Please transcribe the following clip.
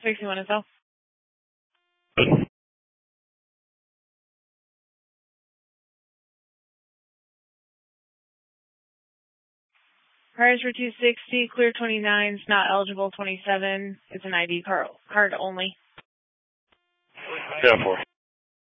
61 as well. Priors for 260, clear 29s, not eligible 27. It's an ID card only. Yeah, 4.